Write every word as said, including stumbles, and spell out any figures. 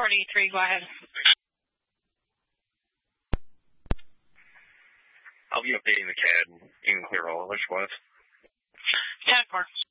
forty-three, go ahead. I'll be updating the C A D in Clear Hall. Which was? ten four.